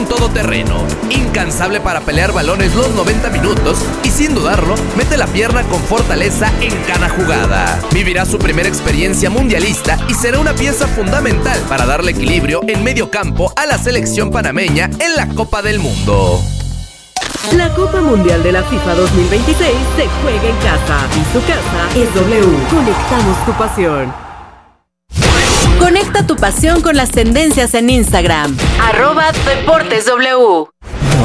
un todoterreno, incansable para pelear balones los 90 minutos y sin dudarlo, mete la pierna con fortaleza en cada jugada. Vivirá su primera experiencia mundialista y será una pieza fundamental para darle equilibrio en medio campo a la selección panameña en la Copa del Mundo. La Copa Mundial de la FIFA 2026 se juega en casa y su casa es W. Conectamos tu pasión. Conecta tu pasión con las tendencias en Instagram. @DeportesW.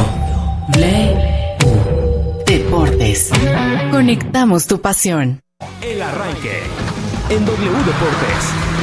Deportes. Conectamos tu pasión. El arranque en W Deportes.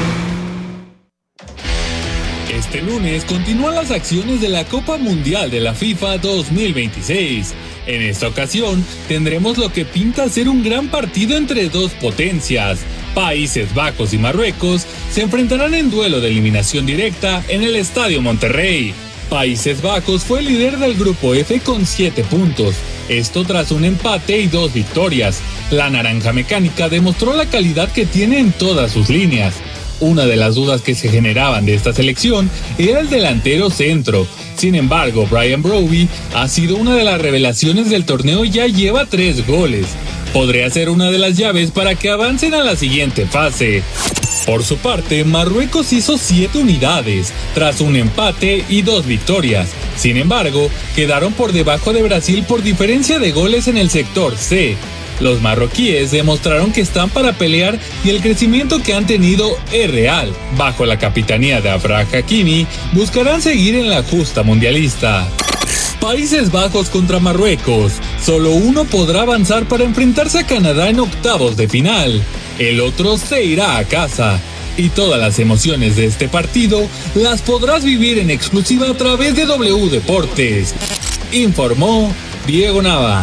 Este lunes continúan las acciones de la Copa Mundial de la FIFA 2026. En esta ocasión tendremos lo que pinta ser un gran partido entre dos potencias. Países Bajos y Marruecos se enfrentarán en duelo de eliminación directa en el Estadio Monterrey. Países Bajos fue el líder del grupo F con 7 puntos, esto tras un empate y 2 victorias. La naranja mecánica demostró la calidad que tiene en todas sus líneas. Una de las dudas que se generaban de esta selección era el delantero centro. Sin embargo, Brian Brobby ha sido una de las revelaciones del torneo y ya lleva 3 goles. Podría ser una de las llaves para que avancen a la siguiente fase. Por su parte, Marruecos hizo 7 unidades, tras un empate y 2 victorias. Sin embargo, quedaron por debajo de Brasil por diferencia de goles en el sector C. Los marroquíes demostraron que están para pelear y el crecimiento que han tenido es real. Bajo la capitanía de Achraf Hakimi, buscarán seguir en la justa mundialista. Países Bajos contra Marruecos. Solo uno podrá avanzar para enfrentarse a Canadá en octavos de final. El otro se irá a casa. Y todas las emociones de este partido las podrás vivir en exclusiva a través de W Deportes. Informó Diego Nava.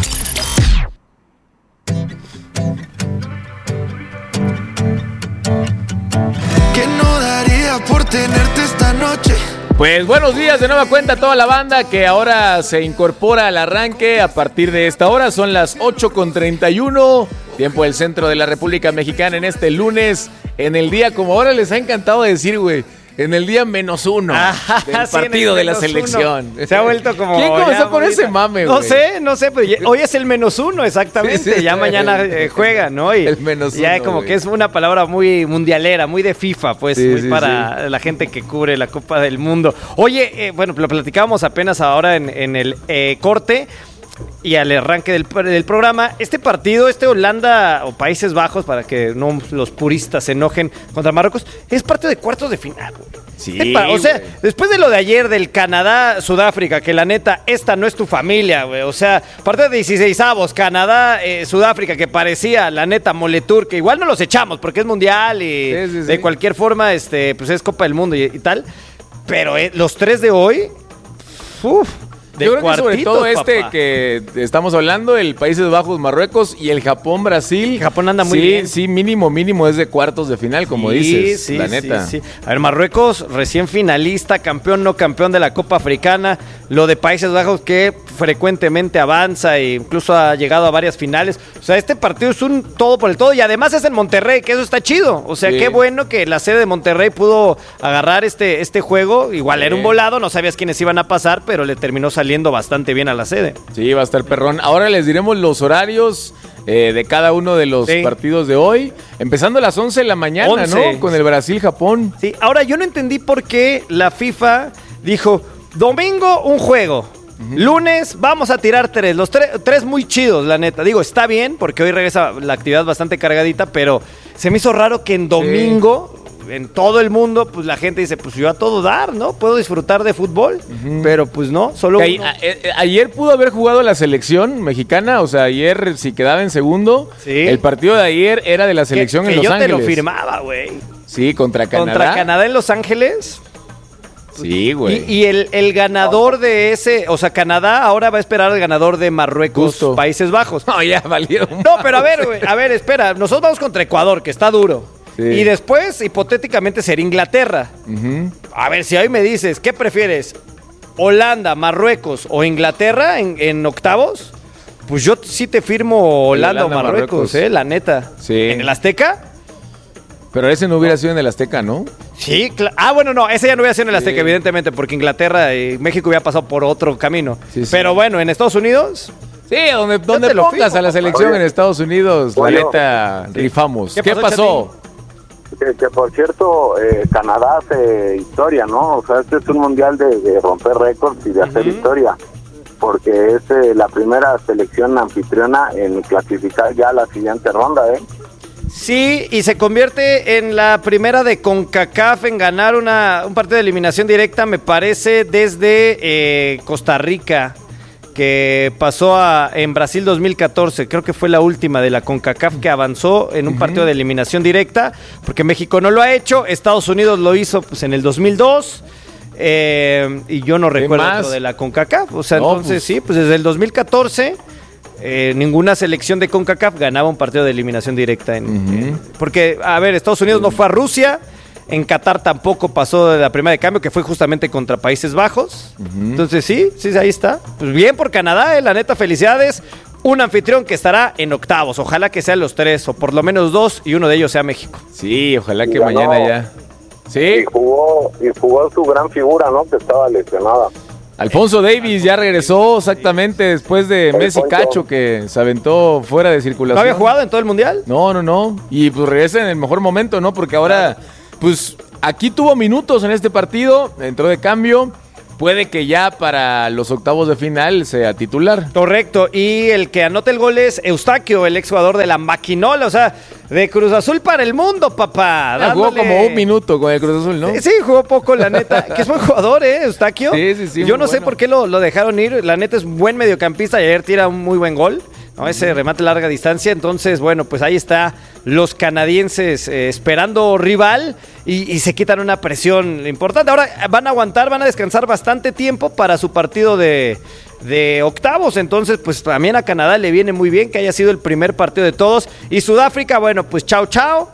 ¿Qué no daría por tenerte esta noche? Pues buenos días de nueva cuenta a toda la banda que ahora se incorpora al arranque a partir de esta hora. Son las 8:31, tiempo del centro de la República Mexicana en este lunes, en el día, como ahora les ha encantado decir, güey, en el día -1 del partido de la selección. Se ha vuelto como... ¿Quién comenzó con ese mame, güey? No sé, pero hoy es el -1, exactamente. Sí, ya mañana juegan, ¿no? Y el -1. Ya como güey, que es una palabra muy mundialera, muy de FIFA, pues, sí, muy para la gente que cubre la Copa del Mundo. Oye, bueno, lo platicábamos apenas ahora en el corte y al arranque del programa. Este partido, Holanda o Países Bajos, para que no los puristas se enojen, contra Marruecos, es parte de cuartos de final, güey. Sí, o sea, después de lo de ayer del Canadá-Sudáfrica, que la neta, esta no es tu familia, güey. O sea, parte de 16avos, Canadá-Sudáfrica, que parecía, la neta, Moletour, que igual no los echamos porque es mundial y de cualquier forma, pues es Copa del Mundo y tal. Pero los 3 de hoy, yo creo que sobre todo que estamos hablando, el Países Bajos, Marruecos y el Japón-Brasil. Japón anda muy bien. Sí, mínimo es de cuartos de final, como dices, la neta. Sí. A ver, Marruecos, recién finalista, campeón, no campeón de la Copa Africana. Lo de Países Bajos, que frecuentemente avanza e incluso ha llegado a varias finales. O sea, este partido es un todo por el todo y además es en Monterrey, que eso está chido. O sea, qué bueno que la sede de Monterrey pudo agarrar este juego. Igual era un volado, no sabías quiénes iban a pasar, pero le terminó saliendo bastante bien a la sede. Sí, va a estar perrón. Ahora les diremos los horarios de cada uno de los partidos de hoy. Empezando a las 11 de la mañana, ¿no? Con el Brasil-Japón. Sí, ahora yo no entendí por qué la FIFA dijo, domingo un juego, lunes vamos a tirar 3. Los 3 muy chidos, la neta. Digo, está bien, porque hoy regresa la actividad bastante cargadita, pero se me hizo raro que en domingo... En todo el mundo, pues la gente dice, pues yo a todo dar, ¿no? Puedo disfrutar de fútbol, pero pues no, solo ayer pudo haber jugado la selección mexicana, o sea, ayer si quedaba en segundo, el partido de ayer era de la selección en Los Ángeles. Yo te lo firmaba, güey. Sí, contra Canadá. Contra Canadá en Los Ángeles. Sí, güey. Y el ganador de ese, o sea, Canadá ahora va a esperar al ganador de Marruecos, Países Bajos. No, ya valieron. No, pero a ver, güey, espera, nosotros vamos contra Ecuador, que está duro. Sí. Y después, hipotéticamente, sería Inglaterra. A ver, si hoy me dices, ¿qué prefieres? ¿Holanda, Marruecos o Inglaterra en octavos? Pues yo sí te firmo Holanda o Marruecos, la neta. Sí. ¿En el Azteca? Pero ese no hubiera sido en el Azteca, ¿no? Sí, bueno, no, ese ya no hubiera sido en el Azteca, evidentemente, porque Inglaterra y México hubiera pasado por otro camino. Sí. Pero bueno, en Estados Unidos... Sí, donde pongas a la selección en Estados Unidos, la neta, rifamos. ¿Qué pasó? Que por cierto, Canadá hace historia, ¿no? O sea, este es un mundial de romper récords y de hacer historia, porque es la primera selección anfitriona en clasificar ya a la siguiente ronda, ¿eh? Sí, y se convierte en la primera de CONCACAF en ganar un partido de eliminación directa, me parece, desde Costa Rica, que pasó en Brasil 2014, creo que fue la última de la CONCACAF que avanzó en un partido de eliminación directa, porque México no lo ha hecho, Estados Unidos lo hizo pues en el 2002, y yo no recuerdo otro de la CONCACAF, o sea, no, entonces sí, pues desde el 2014 ninguna selección de CONCACAF ganaba un partido de eliminación directa, porque, a ver, Estados Unidos no fue a Rusia, en Qatar tampoco pasó de la primera de cambio, que fue justamente contra Países Bajos. Entonces sí, ahí está. Pues bien por Canadá, la neta, felicidades. Un anfitrión que estará en octavos. Ojalá que sean los 3, o por lo menos 2, y uno de ellos sea México. Sí, ojalá que mañana ya. Sí. Y jugó su gran figura, ¿no? Que estaba lesionada. Alfonso Davies ya regresó exactamente después de Messi Cacho, que se aventó fuera de circulación. ¿No había jugado en todo el Mundial? No. Y pues regresa en el mejor momento, ¿no? Porque ahora... Pues aquí tuvo minutos en este partido, entró de cambio, puede que ya para los octavos de final sea titular. Correcto, y el que anota el gol es Eustaquio, el exjugador de la Maquinola, o sea, de Cruz Azul para el mundo, papá. Jugó como un minuto con el Cruz Azul, ¿no? Sí, jugó poco, la neta, que es buen jugador, Eustaquio. Sí. Yo no sé por qué lo dejaron ir, la neta es buen mediocampista y ayer tira un muy buen gol. No, ese remate larga distancia, entonces, bueno, pues ahí está los canadienses esperando rival y se quitan una presión importante. Ahora van a aguantar, van a descansar bastante tiempo para su partido de octavos, entonces pues también a Canadá le viene muy bien que haya sido el primer partido de todos. Y Sudáfrica, bueno, pues chao,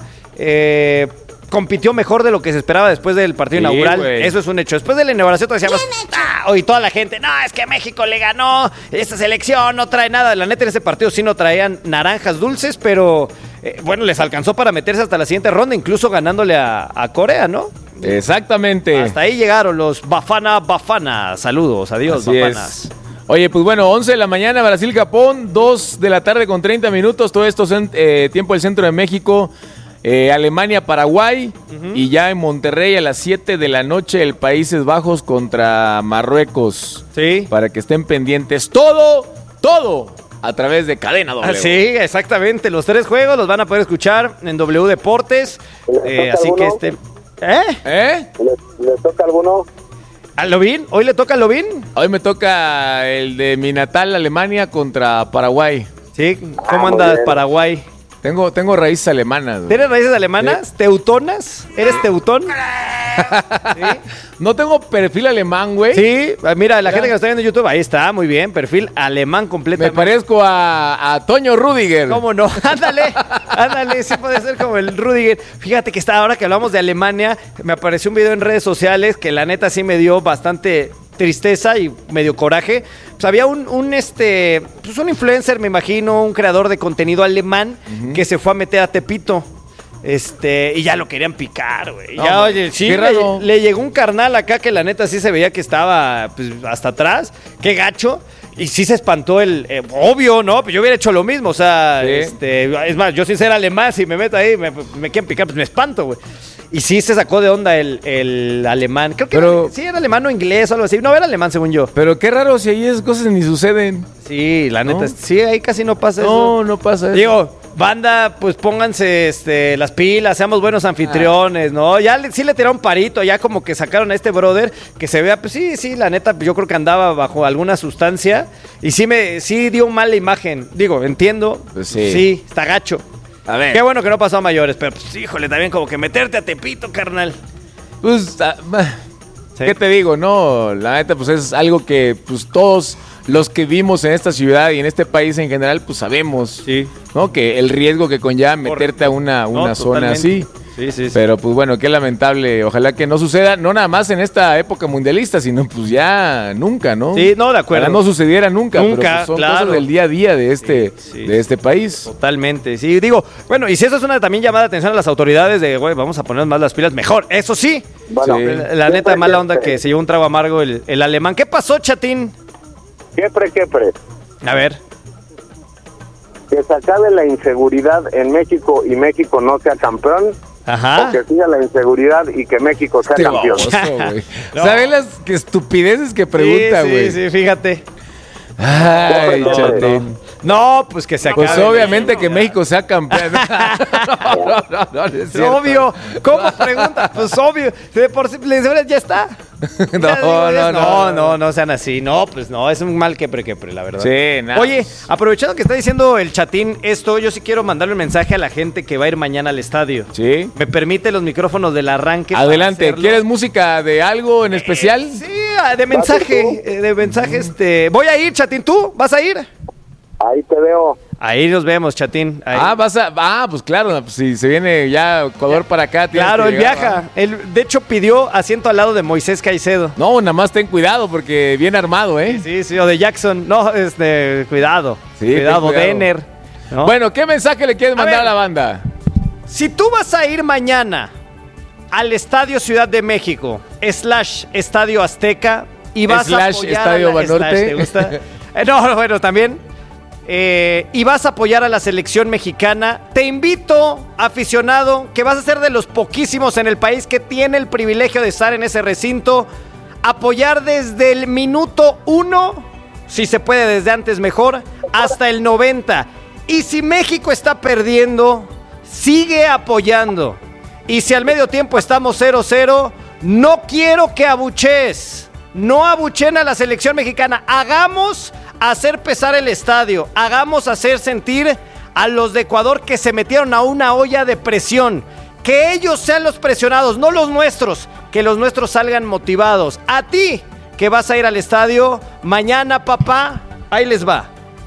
compitió mejor de lo que se esperaba después del partido inaugural, eso es un hecho. Después de la inauguración decíamos, y toda la gente, no, es que México le ganó, esta selección no trae nada. La neta, en ese partido sí no traían naranjas dulces, pero bueno, les alcanzó para meterse hasta la siguiente ronda, incluso ganándole a Corea, ¿no? Exactamente. Hasta ahí llegaron los Bafana. Saludos, adiós, así Bafanas. Es. Oye, pues bueno, 11 de la mañana, Brasil-Japón, 2 de la tarde con 30 minutos, todo esto tiempo del centro de México. Alemania-Paraguay y ya en Monterrey a las 7 de la noche el Países Bajos contra Marruecos. Sí. Para que estén pendientes. Todo a través de Cadena W. Sí, exactamente. Los 3 juegos los van a poder escuchar en W Deportes. Así que ¿Le toca alguno? ¿A Lobín? ¿Hoy le toca a Lobín? Hoy me toca el de mi natal Alemania contra Paraguay. Sí, ¿cómo andas Paraguay? Tengo raíces alemanas. ¿Tienes raíces alemanas? ¿Sí? ¿Teutonas? ¿Eres teutón? ¿Sí? No tengo perfil alemán, güey. Sí, mira, la gente que nos está viendo en YouTube, ahí está, muy bien, perfil alemán completamente. Me parezco a Toño Rüdiger. ¿Cómo no? Ándale, sí puede ser como el Rüdiger. Fíjate que ahora que hablamos de Alemania, me apareció un video en redes sociales que la neta sí me dio bastante tristeza y medio coraje. Pues había un influencer, me imagino, un creador de contenido alemán que se fue a meter a Tepito. Y ya lo querían picar, güey. No, ya, oye, sí, le llegó un carnal acá que la neta sí se veía que estaba pues, hasta atrás. Qué gacho. Y sí se espantó obvio, ¿no? Pues yo hubiera hecho lo mismo, o sea, sí. Es más, yo sin ser alemán, si me meto ahí, me quieren picar, pues me espanto, güey. Y sí se sacó de onda el alemán. Creo que era alemán o inglés o algo así. No, era alemán, según yo. Pero qué raro si ahí esas cosas ni suceden. Sí, la neta. Sí, ahí casi no pasa eso. No pasa eso. Digo, banda, pues pónganse las pilas, seamos buenos anfitriones, ¿no? Ya sí le tiraron parito, ya como que sacaron a este brother que se vea, pues sí, la neta, yo creo que andaba bajo alguna sustancia y sí dio mala imagen. Digo, entiendo. Pues sí. Sí, está gacho. A ver. Qué bueno que no pasó a mayores, pero pues, híjole, también como que meterte a Tepito, carnal. Pues, ¿qué te digo? No, la neta, pues es algo que pues todos los que vivimos en esta ciudad y en este país en general, pues sabemos, sí, ¿no? Que el riesgo que conlleva meterte a una zona así. Sí. Pero pues bueno, qué lamentable. Ojalá que no suceda, no nada más en esta época mundialista, sino pues ya nunca, ¿no? Sí, no, de acuerdo. Ojalá no sucediera nunca, pero pues son claro. cosas del día a día de este país. Totalmente, sí. Digo, bueno, y si eso es una también llamada de atención a las autoridades de, güey, vamos a ponernos más las pilas, mejor. Eso sí, Bueno, la neta, mala onda que se llevó un trago amargo el alemán. ¿Qué pasó, Chatín? ¿Qué pre? A ver. Que se acabe la inseguridad en México y México no sea campeón. Ajá. O que siga la inseguridad y que México sea campeón. No. ¿Sabes las estupideces que pregunta, güey? Sí, fíjate. Ay, Chatín. No, pues que se acabe. Pues obviamente que México sea campeón. No, es cierto. Obvio. ¿Cómo pregunta? Pues obvio. De por sí, ya está. No sean así. No, pues no, es un mal quepre, la verdad. Sí, nada. Oye, aprovechando que está diciendo el Chatín esto, yo sí quiero mandarle un mensaje a la gente que va a ir mañana al estadio. Sí. ¿Me permite los micrófonos del arranque? Adelante. ¿Quieres música de algo en especial? Sí, de mensaje. Voy a ir, Chatín. ¿Tú vas a ir? Ahí te veo. Ahí nos vemos, Chatín. Ahí. Pues claro, pues si se viene ya Ecuador para acá. Claro, él viaja. Él, de hecho, pidió asiento al lado de Moisés Caicedo. No, nada más ten cuidado porque viene armado, ¿eh? Sí, o de Jackson. No, cuidado. Sí, cuidado, Denner. ¿No? Bueno, ¿qué mensaje le quieres mandar a la banda? Si tú vas a ir mañana al Estadio Ciudad de México, / Estadio Azteca, y vas a apoyar Estadio Banorte. ¿Te gusta? No, bueno, también. Y vas a apoyar a la selección mexicana, te invito, aficionado, que vas a ser de los poquísimos en el país que tiene el privilegio de estar en ese recinto, apoyar desde el minuto 1, si se puede desde antes mejor, hasta el 90. Y si México está perdiendo, sigue apoyando. Y si al medio tiempo estamos 0-0, no quiero que abuchees. No abuchen a la selección mexicana. Hagamos hacer pesar el estadio. Hagamos hacer sentir a los de Ecuador que se metieron a una olla de presión. Que ellos sean los presionados, no los nuestros. Que los nuestros salgan motivados. A ti, que vas a ir al estadio mañana, papá, ahí les va.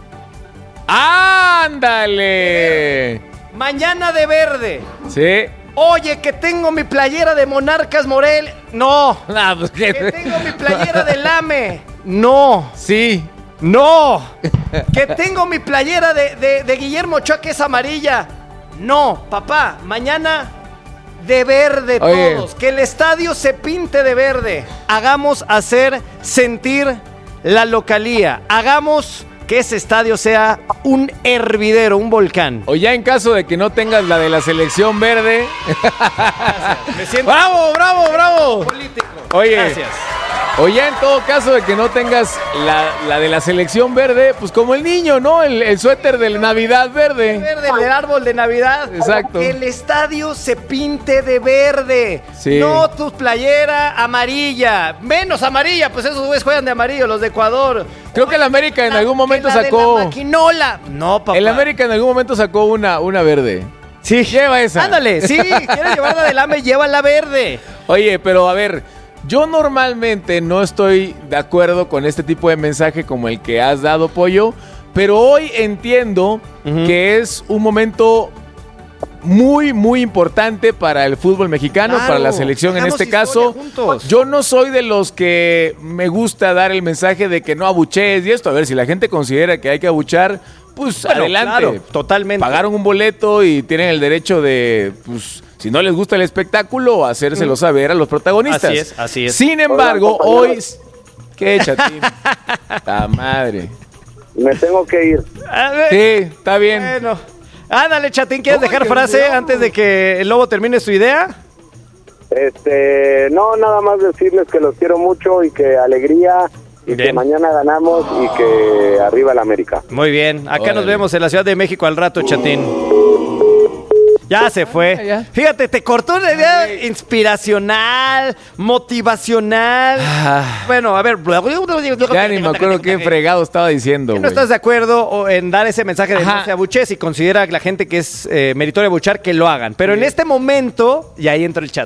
¡Ándale! Mañana de verde. Sí. Oye, que tengo mi playera de Monarcas Morel. No. Pues, que tengo mi playera de Lame. No. Sí. No. Que tengo mi playera de Guillermo Ochoa, que es amarilla. No, papá, mañana de verde. Oye. Todos. Que el estadio se pinte de verde. Hagamos hacer sentir la localía. Hagamos que ese estadio sea un hervidero, un volcán. O ya en caso de que no tengas la de la selección verde. Me siento ¡Bravo! político. Oye. Gracias. O ya en todo caso de que no tengas la de la selección verde, pues como el niño, ¿no? El suéter de Navidad verde. El árbol de Navidad. Exacto. Que el estadio se pinte de verde. Sí. No tu playera amarilla. Menos amarilla, pues esos güeyes juegan de amarillo, los de Ecuador. Creo que el América en algún momento sacó. De la maquinola. No, papá. El América en algún momento sacó una verde. Sí. Lleva esa. Ándale, sí. ¿Quieres llevarla del AME? Lleva la verde. Oye, pero a ver. Yo normalmente no estoy de acuerdo con este tipo de mensaje como el que has dado, Pollo, pero hoy entiendo que es un momento muy, muy importante para el fútbol mexicano, para la selección en este caso. Juntos. Yo no soy de los que me gusta dar el mensaje de que no abuchees y esto. A ver, si la gente considera que hay que abuchar, pues bueno, adelante. Claro, totalmente. Pagaron un boleto y tienen el derecho de, pues, si no les gusta el espectáculo, hacérselo saber a los protagonistas. Así es. Sin embargo, hoy... ¿Qué, Chatín? ¡La madre! Me tengo que ir. Sí, está bien. Bueno. Ándale, Chatín, ¿quieres dejar frase antes de que el Lobo termine su idea? No, nada más decirles que los quiero mucho y que alegría y que mañana ganamos y que arriba la América. Muy bien, acá nos vemos en la Ciudad de México al rato, Chatín. Ya se fue. Ya. Fíjate, te cortó una idea inspiracional, motivacional. Bueno, a ver. Ya ni me acuerdo qué fregado estaba diciendo, ¿No estás de acuerdo en dar ese mensaje de no se abuche? Si considera la gente que es meritorio abuchar, que lo hagan. Pero en este momento, y ahí entra el chat.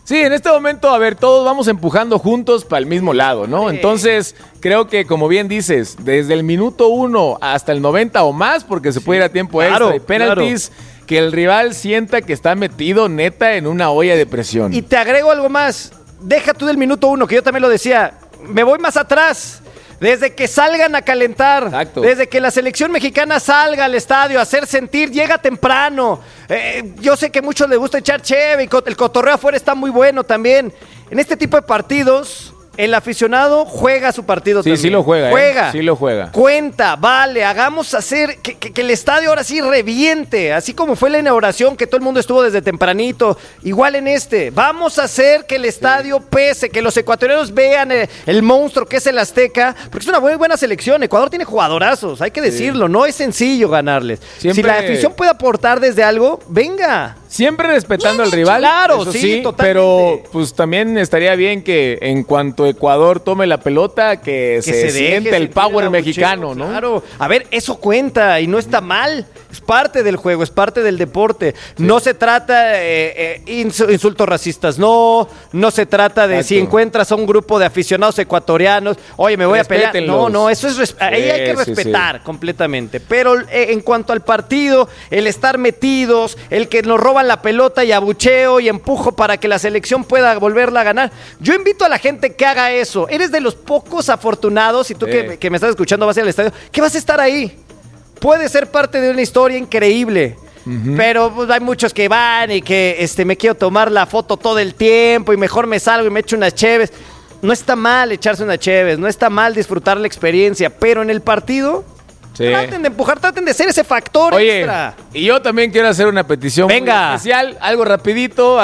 Sí, en este momento, a ver, todos vamos empujando juntos para el mismo lado, ¿no? Entonces, creo que, como bien dices, desde el minuto 1 hasta el 90 o más, porque se puede ir a tiempo extra y penalties, que el rival sienta que está metido neta en una olla de presión. Y te agrego algo más. Deja tú del minuto 1, que yo también lo decía. Me voy más atrás. Desde que salgan a calentar, exacto, desde que la selección mexicana salga al estadio a hacer sentir, llega temprano. Yo sé que a muchos les gusta echar cheve y el cotorreo afuera está muy bueno también. En este tipo de partidos, el aficionado juega su partido también. Sí lo juega. Juega. Sí lo juega. Cuenta, vale, hagamos hacer que el estadio ahora sí reviente. Así como fue la inauguración, que todo el mundo estuvo desde tempranito. Igual en este. Vamos a hacer que el estadio pese, que los ecuatorianos vean el monstruo que es el Azteca. Porque es una muy buena selección. Ecuador tiene jugadorazos, hay que decirlo. No es sencillo ganarles. Si la afición puede aportar desde algo, venga. Siempre respetando al rival. Claro, eso sí, totalmente. Pero pues también estaría bien que en cuanto Ecuador tome la pelota, que se siente el power mexicano, ¿no? Claro. A ver, eso cuenta y no está mal. Es parte del juego, es parte del deporte. Sí. No se trata de insultos racistas, no se trata de si encuentras a un grupo de aficionados ecuatorianos, oye, me voy a pelear. No, eso es ahí hay que respetar completamente. Pero en cuanto al partido, el estar metidos, el que nos roban la pelota y abucheo y empujo para que la selección pueda volverla a ganar. Yo invito a la gente que haga eso. Eres de los pocos afortunados, y tú que me estás escuchando vas al estadio, que vas a estar ahí. Puede ser parte de una historia increíble. Pero pues, hay muchos que van y que me quiero tomar la foto todo el tiempo y mejor me salgo y me echo unas cheves. No está mal echarse unas cheves, no está mal disfrutar la experiencia, pero en el partido traten de empujar, traten de ser ese factor extra. Y yo también quiero hacer una petición muy especial, algo rapidito,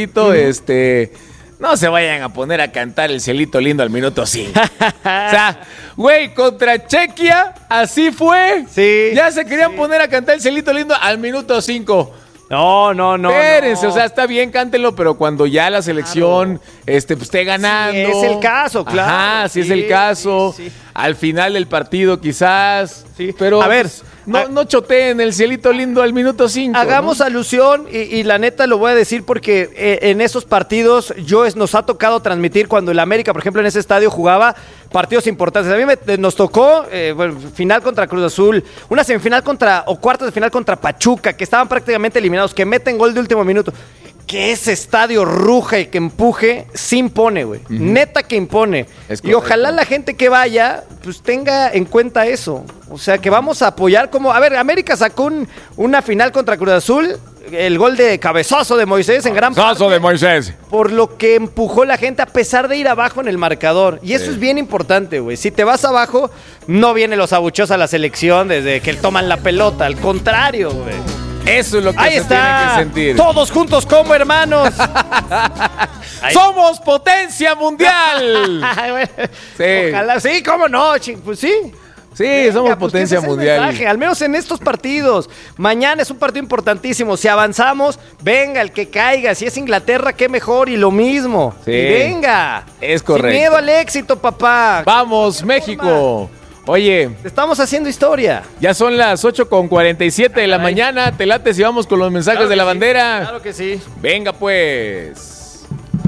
no se vayan a poner a cantar El Cielito Lindo al minuto 5. O sea, güey, contra Chequia, así fue. Sí. Ya se querían poner a cantar El Cielito Lindo al minuto 5. No. Espérense, o sea, está bien, cántenlo, pero cuando ya la selección esté ganando. Sí, es el caso, claro. Ajá, sí es el caso. Sí. Al final del partido quizás. Sí. Pero a ver, no choteen El Cielito Lindo al minuto 5. Hagamos alusión y la neta lo voy a decir porque en esos partidos nos ha tocado transmitir cuando el América, por ejemplo, en ese estadio jugaba partidos importantes. A mí nos tocó final contra Cruz Azul, una semifinal o cuartos de final contra Pachuca, que estaban prácticamente eliminados, que meten gol de último minuto. Que ese estadio ruja y que empuje, sí impone, güey. Neta que impone. Y ojalá la gente que vaya, pues tenga en cuenta eso. O sea, que vamos a apoyar como... A ver, América sacó una final contra Cruz Azul, el gol de cabezazo de Moisés en gran parte. Cabezazo de Moisés. Por lo que empujó la gente a pesar de ir abajo en el marcador. Y eso es bien importante, güey. Si te vas abajo, no vienen los abucheos a la selección desde que toman la pelota. Al contrario, güey. Eso es lo que ahí se está. tiene que sentir. Todos juntos como hermanos. ¡Somos potencia mundial! Sí. Ojalá, sí, cómo no, pues sí. Sí, venga, somos potencia mundial. Mensaje, al menos en estos partidos. Mañana es un partido importantísimo. Si avanzamos, venga, el que caiga. Si es Inglaterra, qué mejor. Y lo mismo. Sí. Y venga. Es correcto. Sin miedo al éxito, papá. Vamos, México. Oye, estamos haciendo historia. Ya son las 8:47 de la mañana. ¿Te late si vamos con los mensajes de la bandera? Claro que sí. Venga, pues.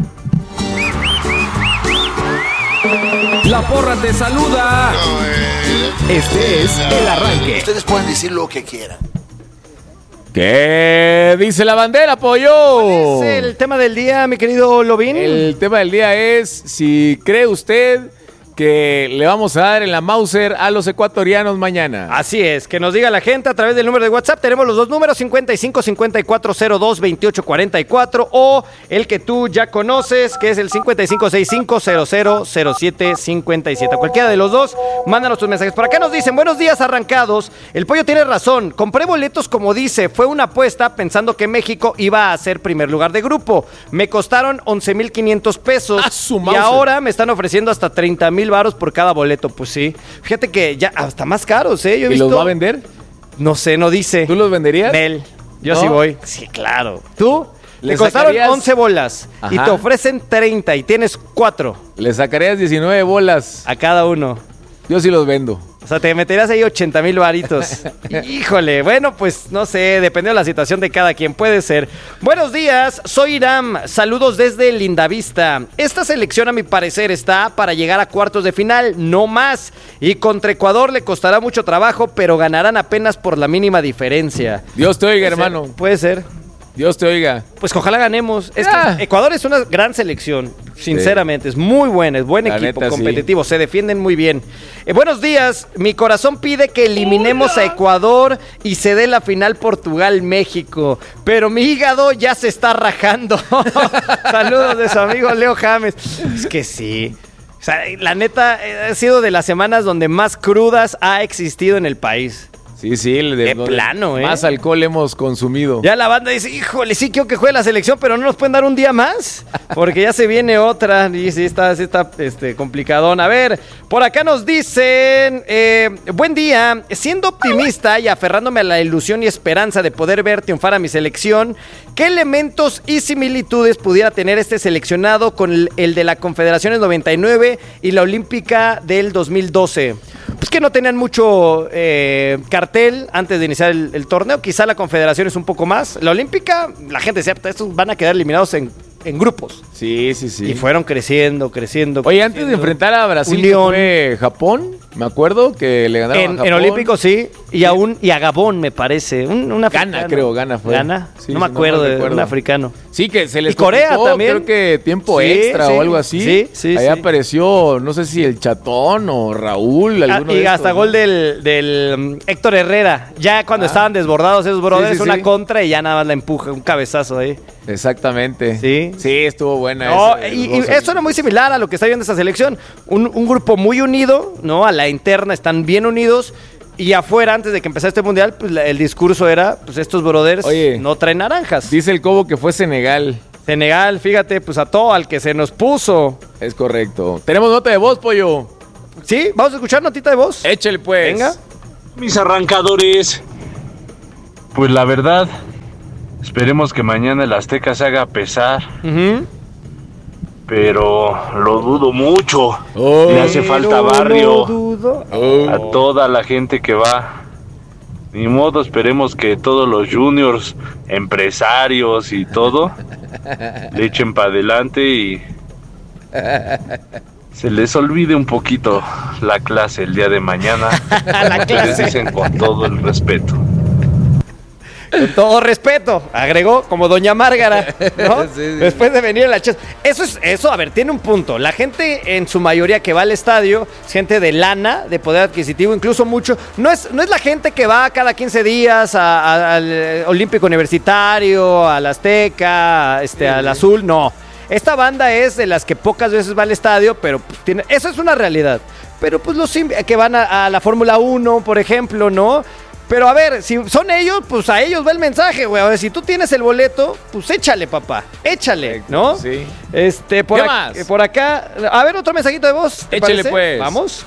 La porra te saluda. Este es el arranque. Ustedes pueden decir lo que quieran. ¿Qué dice la bandera, pollo? ¿Cuál es el tema del día, mi querido Lobín? El tema del día es si cree usted que le vamos a dar en la Mauser a los ecuatorianos mañana. Así es, que nos diga la gente a través del número de WhatsApp. Tenemos los dos números, 55-5402-2844 o el que tú ya conoces, que es el 5565-000757. Cualquiera de los dos, mándanos tus mensajes. Por acá nos dicen, buenos días arrancados. El pollo tiene razón, compré boletos como dice, fue una apuesta pensando que México iba a ser primer lugar de grupo. Me costaron 11,500 pesos y ahora me están ofreciendo hasta 30,000 varos por cada boleto. Pues sí, fíjate que ya hasta más caros, ¿eh? Yo he visto... ¿Y los va a vender? No sé, no dice. ¿Tú los venderías? Nel, yo ¿no? Sí voy. Sí, claro. ¿Tú? Le costaron 11 bolas. Ajá. Y te ofrecen 30 y tienes 4. Le sacarías 19 bolas a cada uno. Yo sí los vendo. O sea, te meterías ahí 80,000 varitos. Híjole, bueno, pues no sé, depende de la situación de cada quien, puede ser. Buenos días, soy Iram, saludos desde Lindavista. Esta selección a mi parecer está para llegar a cuartos de final, no más. Y contra Ecuador le costará mucho trabajo, pero ganarán apenas por la mínima diferencia. Dios te oiga, hermano. Puede ser. Dios te oiga. Pues ojalá ganemos. Es que Ecuador es una gran selección, sinceramente. Es muy buena, es buen equipo, neta, competitivo. Se defienden muy bien. Buenos días. Mi corazón pide que eliminemos a Ecuador y se dé la final Portugal-México. Pero mi hígado ya se está rajando. Saludos de su amigo Leo James. Es que sí. O sea, la neta, ha sido de las semanas donde más crudas ha existido en el país. Sí, de plano, más alcohol hemos consumido. Ya la banda dice, híjole, sí quiero que juegue la selección, pero no nos pueden dar un día más, porque ya se viene otra, y sí está complicadón. A ver, por acá nos dicen, buen día, siendo optimista y aferrándome a la ilusión y esperanza de poder ver triunfar a mi selección, ¿qué elementos y similitudes pudiera tener este seleccionado con el de la Confederaciones 99 y la Olímpica del 2012? Pues que no tenían mucho cartel antes de iniciar el torneo. Quizá la Confederación es un poco más. La Olímpica, la gente decía, estos van a quedar eliminados en grupos. Sí. Y fueron creciendo. Oye, antes de enfrentar a Brasil, fue Japón, me acuerdo que le ganaron a Japón. En Olímpico, sí. Y a Gabón, me parece. Un africano. Gana fue. ¿Gana? Sí, no me acuerdo de un africano. Sí, que se les y Corea también. Creo que tiempo extra o algo así. Sí. Ahí apareció, no sé si el Chatón o Raúl, alguno de y hasta estos, gol del Héctor Herrera. Ya cuando estaban desbordados esos brothers, una contra y ya nada más la empuja, un cabezazo ahí. Exactamente. Sí, estuvo buena. No, y eso era muy similar a lo que está viendo esta selección. Un grupo muy unido, ¿no? A la interna están bien unidos. Y afuera, antes de que empezara este mundial, pues el discurso era, pues estos brothers no traen naranjas. Dice el Cobo que fue Senegal. Senegal, fíjate, pues a todo al que se nos puso. Es correcto. Tenemos nota de voz, Pollo. Sí, vamos a escuchar notita de voz. Échale pues. Venga. Mis arrancadores. Pues la verdad, esperemos que mañana el Azteca se haga pesar. Pero lo dudo mucho. Le hace falta barrio a toda la gente que va. Ni modo, esperemos que todos los juniors, empresarios y todo le echen para adelante y se les olvide un poquito la clase el día de mañana. La clase. Les dicen con todo el respeto. Con todo respeto, agregó como Doña Márgara, ¿no? Sí. Después de venir a la Chelsea. Eso, a ver, tiene un punto. La gente, en su mayoría, que va al estadio, es gente de lana, de poder adquisitivo, incluso mucho. No es la gente que va cada 15 días al Olímpico Universitario, al Azteca, al Azul, no. Esta banda es de las que pocas veces va al estadio, pero pues, eso es una realidad. Pero pues los que van a la Fórmula 1, por ejemplo, ¿no? Pero a ver, si son ellos, pues a ellos va el mensaje, güey. A ver, si tú tienes el boleto, pues échale, papá. Échale, ¿no? Sí. Por acá. A ver, otro mensajito de voz. Échale, pues. Vamos.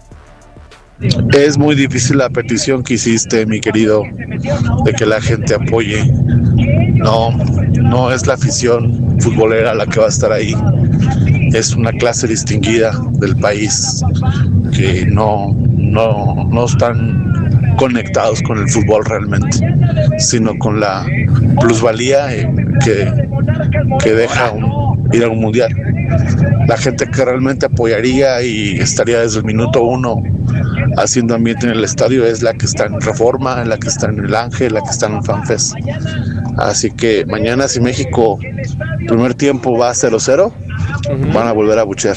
Es muy difícil la petición que hiciste, mi querido, de que la gente apoye. No es la afición futbolera la que va a estar ahí. Es una clase distinguida del país que no están conectados con el fútbol realmente, sino con la plusvalía que deja ir a un mundial. La gente que realmente apoyaría y estaría desde el minuto 1 haciendo ambiente en el estadio es la que está en Reforma, la que está en el Ángel, la que está en el FanFest. Así que mañana, si México primer tiempo va a 0-0, van a volver a buchear.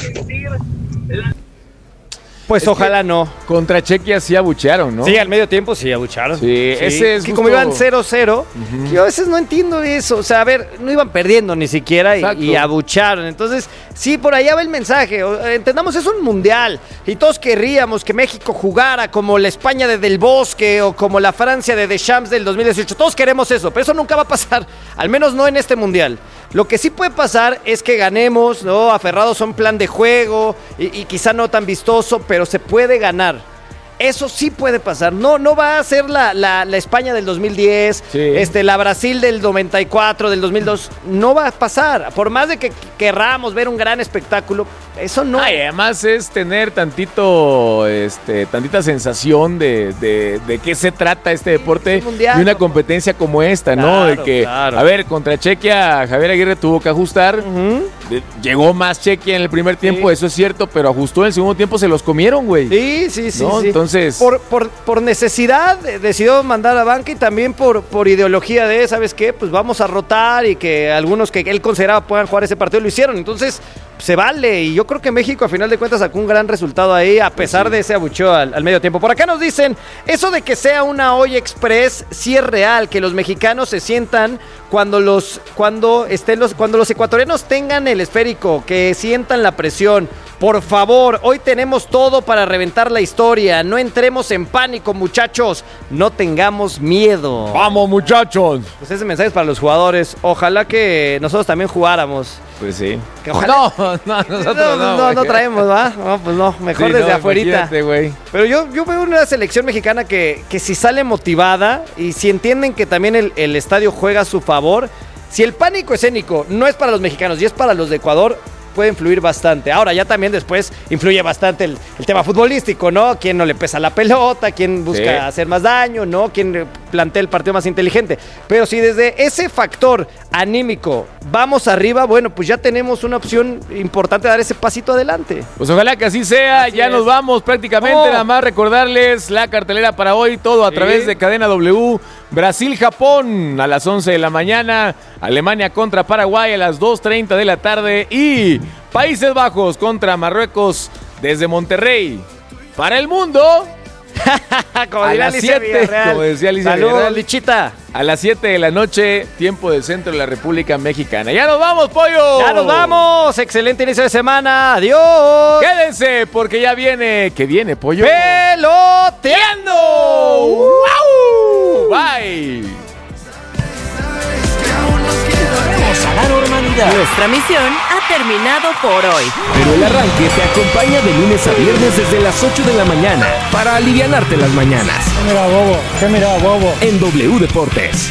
Pues ojalá no. Contra Chequia sí abuchearon, ¿no? Sí, al medio tiempo sí abucharon. Sí. Ese es que como iban 0-0, yo a veces no entiendo eso. O sea, a ver, no iban perdiendo ni siquiera y abucharon. Entonces, sí, por allá va el mensaje. Entendamos, es un mundial y todos querríamos que México jugara como la España de Del Bosque o como la Francia de Deschamps del 2018. Todos queremos eso, pero eso nunca va a pasar. Al menos no en este mundial. Lo que sí puede pasar es que ganemos, ¿no? Aferrados a un plan de juego y quizá no tan vistoso, pero se puede ganar. Eso sí puede pasar. No va a ser la España del 2010, la Brasil del 94, del 2002. No va a pasar. Por más de que querramos ver un gran espectáculo, Eso no. Ay, además es tener tantita sensación de qué se trata este deporte y una competencia como esta, ¿no? De que, a ver, contra Chequia, Javier Aguirre tuvo que ajustar. Llegó más Chequia en el primer tiempo, eso es cierto, pero ajustó en el segundo tiempo, se los comieron, güey. Sí. ¿No? Entonces, por necesidad decidió mandar a banca y también por ideología de, ¿sabes qué? Pues vamos a rotar y que algunos que él consideraba puedan jugar ese partido lo hicieron. Entonces, se vale. Y yo creo que México, a final de cuentas, sacó un gran resultado ahí, a pesar de ese abucheo al medio tiempo. Por acá nos dicen, eso de que sea una olla express, sí es real, que los mexicanos se sientan cuando los ecuatorianos tengan el esférico, que sientan la presión. Por favor, hoy tenemos todo para reventar la historia. No entremos en pánico, muchachos. No tengamos miedo. ¡Vamos, muchachos! Pues ese mensaje es para los jugadores. Ojalá que nosotros también jugáramos. Pues sí. Que ojalá... No, nosotros no traemos, ¿va? No, pues no, mejor desde afuerita. Pero yo veo una selección mexicana que si sale motivada y si entienden que también el estadio juega a su favor, si el pánico escénico no es para los mexicanos y es para los de Ecuador, puede influir bastante. Ahora ya también después influye bastante el tema futbolístico, ¿no? Quién no le pesa la pelota, quién busca hacer más daño, ¿no? Quién plantea el partido más inteligente. Pero si desde ese factor anímico vamos arriba, bueno, pues ya tenemos una opción importante de dar ese pasito adelante. Pues ojalá que así sea. Así ya nos vamos prácticamente. Nada más recordarles la cartelera para hoy, todo a través de Cadena W. Brasil-Japón a las 11 de la mañana, Alemania contra Paraguay a las 2:30 de la tarde y Países Bajos contra Marruecos desde Monterrey para el mundo. Como a las 7, como decía Alicia Saludos, Lichita. A las 7 de la noche, tiempo del centro de la República Mexicana. ¡Ya nos vamos, pollo! ¡Ya nos vamos! ¡Excelente inicio de semana! ¡Adiós! Quédense, porque ya viene... ¿Qué viene, pollo? ¡Peloteando! ¡Wow! ¡Bye! A la normalidad. Nuestra misión ha terminado por hoy. Pero el arranque te acompaña de lunes a viernes desde las 8 de la mañana para alivianarte las mañanas. ¿Qué mira, bobo? En W Deportes.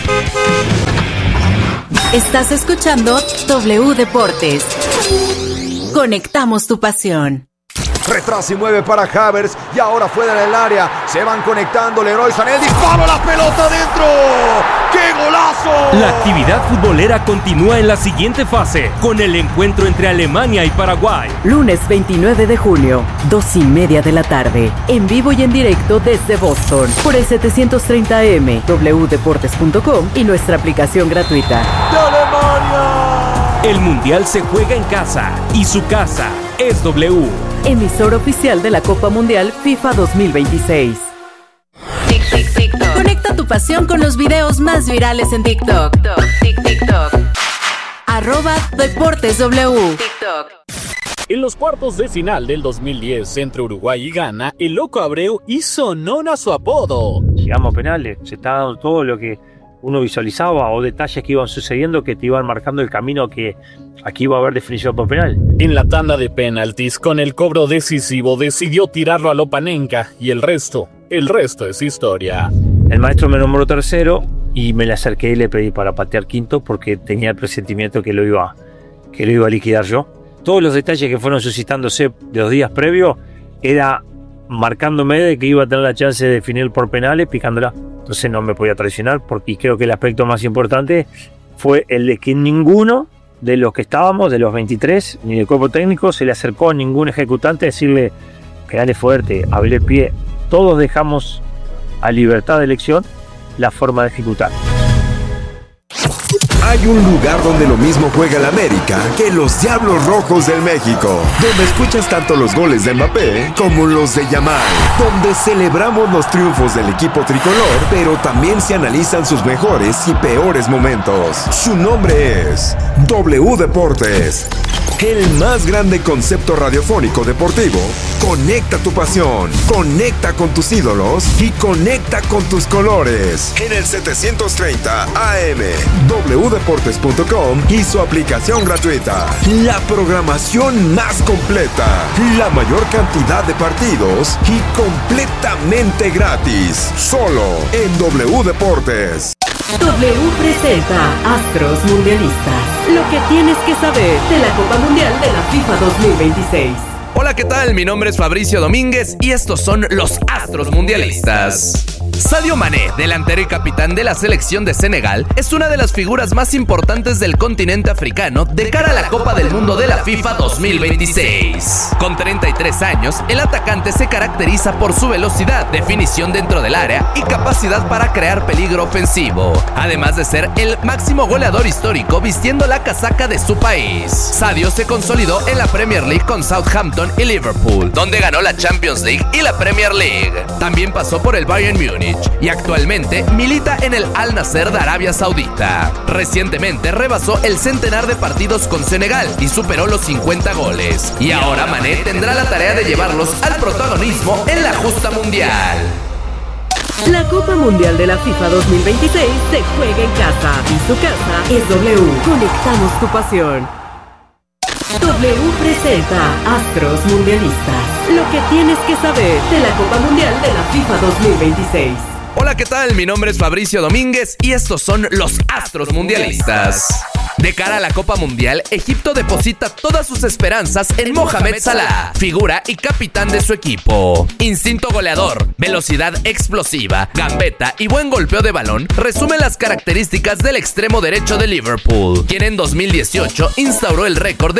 Estás escuchando W Deportes. Conectamos tu pasión. Retrasa y mueve para Havertz y ahora fuera del área. Se van conectando Leroy Sané. ¡Disparo! ¡La pelota dentro! ¡Qué golazo! La actividad futbolera continúa en la siguiente fase con el encuentro entre Alemania y Paraguay. Lunes 29 de junio, 2:30 de la tarde. En vivo y en directo desde Boston. Por el 730M, wdeportes.com y nuestra aplicación gratuita. ¡De Alemania! El Mundial se juega en casa y su casa es W. Emisor oficial de la Copa Mundial FIFA 2026. Conecta tu pasión con los videos más virales en TikTok. @DeportesW. En los cuartos de final del 2010 entre Uruguay y Ghana, el Loco Abreu hizo honor a su apodo. Llegamos a penales, se estaba dando todo lo que uno visualizaba o detalles que iban sucediendo que te iban marcando el camino que aquí iba a haber definición por penal. En la tanda de penaltis, con el cobro decisivo, decidió tirarlo a Lopanenka y el resto es historia. El maestro me nombró tercero y me le acerqué y le pedí para patear quinto porque tenía el presentimiento que lo iba a liquidar yo. Todos los detalles que fueron suscitándose de los días previos era marcándome de que iba a tener la chance de definir por penales picándola. Entonces no me podía traicionar porque creo que el aspecto más importante fue el de que ninguno de los que estábamos, de los 23, ni del cuerpo técnico, se le acercó a ningún ejecutante a decirle que dale fuerte, hable pie. Todos dejamos a libertad de elección la forma de ejecutar. Hay un lugar donde lo mismo juega el América que los Diablos Rojos del México, donde escuchas tanto los goles de Mbappé como los de Yamal, donde celebramos los triunfos del equipo tricolor, pero también se analizan sus mejores y peores momentos. Su nombre es W Deportes. El más grande concepto radiofónico deportivo. Conecta tu pasión, conecta con tus ídolos y conecta con tus colores. En el 730 AM, wdeportes.com y su aplicación gratuita. La programación más completa, la mayor cantidad de partidos y completamente gratis. Solo en W Deportes. W presenta Astros Mundialistas. Lo que tienes que saber de la Copa Mundial de la FIFA 2026. Hola, ¿qué tal? Mi nombre es Fabricio Domínguez y estos son los astros mundialistas. Sadio Mané, delantero y capitán de la selección de Senegal, es una de las figuras más importantes del continente africano de cara a la Copa del Mundo de la FIFA 2026. Con 33 años, el atacante se caracteriza por su velocidad, definición dentro del área y capacidad para crear peligro ofensivo, además de ser el máximo goleador histórico vistiendo la casaca de su país. Sadio se consolidó en la Premier League con Southampton y Liverpool, donde ganó la Champions League y la Premier League. También pasó por el Bayern Múnich y actualmente milita en el Al Nassr de Arabia Saudita. Recientemente rebasó el centenar de partidos con Senegal y superó los 50 goles. Y ahora Mané tendrá la tarea de llevarlos al protagonismo en la justa mundial. La Copa Mundial de la FIFA 2026 se juega en casa y su casa es W. Conectamos tu pasión. W presenta Astros Mundialistas. Lo que tienes que saber de la Copa Mundial de la FIFA 2026. Hola, ¿qué tal? Mi nombre es Fabricio Domínguez y estos son los astros mundialistas. De cara a la Copa Mundial, Egipto deposita todas sus esperanzas en Mohamed Salah, figura y capitán de su equipo. Instinto goleador, velocidad explosiva, gambeta y buen golpeo de balón resumen las características del extremo derecho de Liverpool, quien en 2018 instauró el récord de